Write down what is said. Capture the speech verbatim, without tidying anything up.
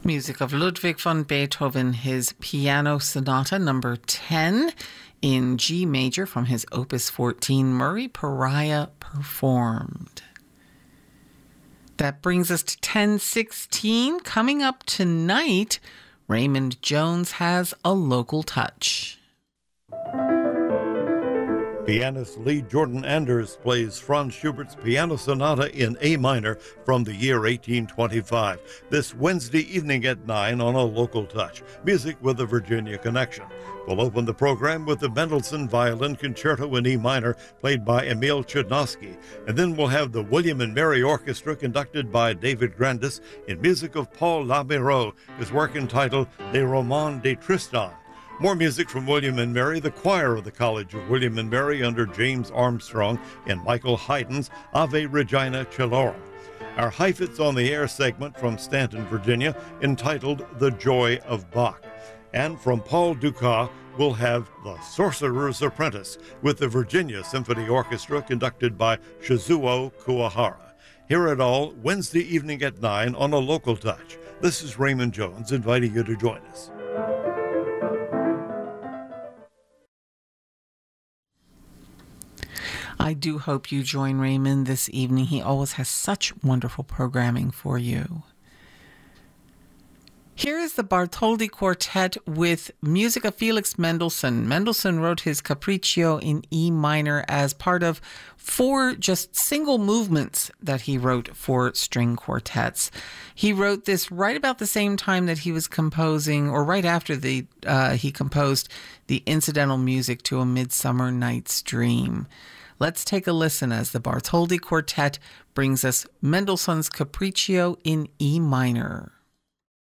Music of Ludwig van Beethoven, his Piano Sonata number ten in G major from his Opus fourteen, Murray Pariah performed. That brings us to ten sixteen. Coming up tonight, Raymond Jones has a local touch. Pianist Lee Jordan Anders plays Franz Schubert's Piano Sonata in A minor from the year eighteen twenty-five. This Wednesday evening at nine on a local touch. Music with a Virginia connection. We'll open the program with the Mendelssohn Violin Concerto in E minor, played by Emil Chudnovsky. And then we'll have the William and Mary Orchestra, conducted by David Grandis, in music of Paul Labero, his work entitled Les Romans de Tristan. More music from William and Mary, the choir of the College of William and Mary under James Armstrong, and Michael Haydn's Ave Regina Coelorum. Our Heifetz on the Air segment from Stanton, Virginia, entitled The Joy of Bach. And from Paul Dukas, we'll have The Sorcerer's Apprentice with the Virginia Symphony Orchestra, conducted by Shizuo Kuwahara. Hear it all Wednesday evening at nine on a local touch. This is Raymond Jones inviting you to join us. I do hope you join Raymond this evening. He always has such wonderful programming for you. Here is the Bartholdy Quartet with music of Felix Mendelssohn. Mendelssohn wrote his Capriccio in E minor as part of four just single movements that he wrote for string quartets. He wrote this right about the same time that he was composing, or right after the uh, he composed the incidental music to A Midsummer Night's Dream. Let's take a listen as the Bartholdy Quartet brings us Mendelssohn's Capriccio in E minor.